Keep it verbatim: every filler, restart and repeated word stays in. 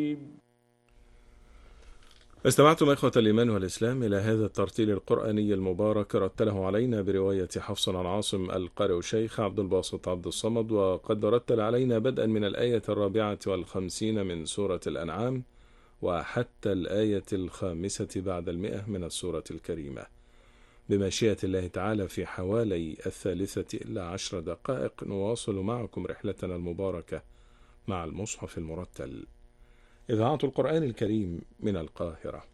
استمعتم إخوة الإيمان والإسلام إلى هذا الترتيل القرآني المبارك، رتله علينا برواية حفص عن عاصم القارئ الشيخ عبد الباسط عبد الصمد، وقد رتل علينا بدءا من الآية الرابعة والخمسين من سورة الأنعام وحتى الآية الخامسة بعد المئة من السورة الكريمة، بمشيئة الله تعالى في حوالي الثالثة إلى عشر دقائق نواصل معكم رحلتنا المباركة مع المصحف المرتل. إذاعة القرآن الكريم من القاهرة.